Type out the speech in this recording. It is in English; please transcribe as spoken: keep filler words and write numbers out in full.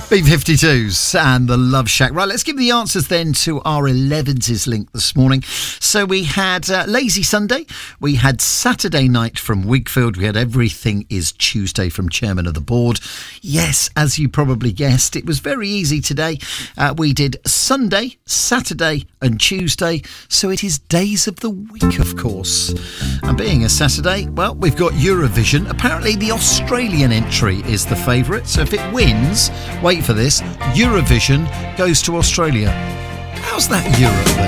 B fifty-twos and the Love Shack. Right, let's give the answers then to our elevenses link this morning. So we had uh, Lazy Sunday, we had Saturday Night from Wigfield, we had Everything is Tuesday from Chairman of the Board. Yes, as you probably guessed, it was very easy today. Uh, we did Sunday, Saturday and Tuesday, so it is days of the week, of course. And being a Saturday, well, we've got Eurovision. Apparently the Australian entry is the favourite, so if it wins, wait for this, Eurovision goes to Australia. How's that Europe then?